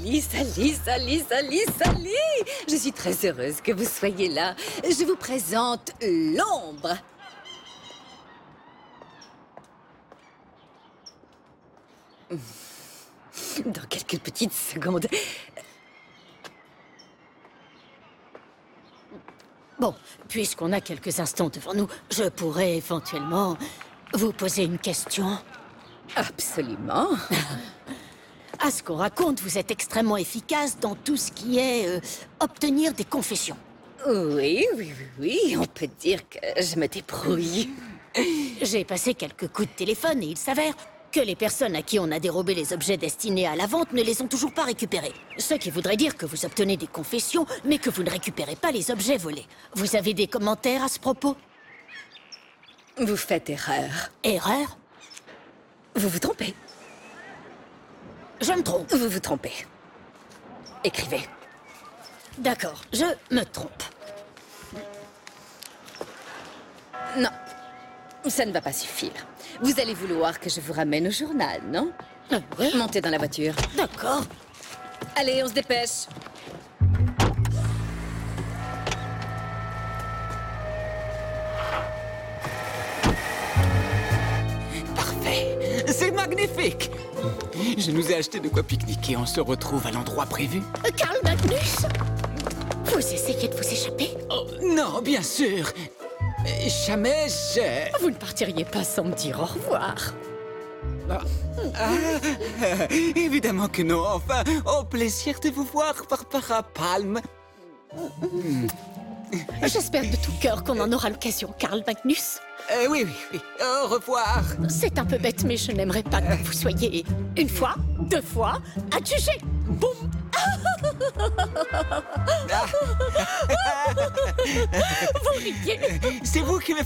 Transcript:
Salut. Je suis très heureuse que vous soyez là. Je vous présente l'ombre. Dans quelques petites secondes. Bon, puisqu'on a quelques instants devant nous, je pourrais éventuellement vous poser une question. Absolument. À ce qu'on raconte, vous êtes extrêmement efficace dans tout ce qui est obtenir des confessions. Oui, on peut dire que je me débrouille. J'ai passé quelques coups de téléphone et il s'avère que les personnes à qui on a dérobé les objets destinés à la vente ne les ont toujours pas récupérés. Ce qui voudrait dire que vous obtenez des confessions, mais que vous ne récupérez pas les objets volés. Vous avez des commentaires à ce propos? Vous faites erreur. Erreur? Vous vous trompez. Je me trompe. Vous vous trompez. Écrivez. D'accord, je me trompe. Non, ça ne va pas suffire. Vous allez vouloir que je vous ramène au journal, non? Oui. Montez dans la voiture. D'accord. Allez, on se dépêche. Parfait. C'est magnifique. Je nous ai acheté de quoi pique-niquer. On se retrouve à l'endroit prévu. Karl Magnus, vous essayez de vous échapper? Oh, non, bien sûr. Jamais je... Vous ne partiriez pas sans me dire au revoir. Évidemment que non. Enfin, au plaisir de vous voir, Barbara Palm. J'espère de tout cœur qu'on en aura l'occasion, Karl Magnus. Oui. Au revoir. C'est un peu bête, mais je n'aimerais pas que vous soyez une fois, deux fois, adjugé. Boum. Vous riez. C'est vous qui me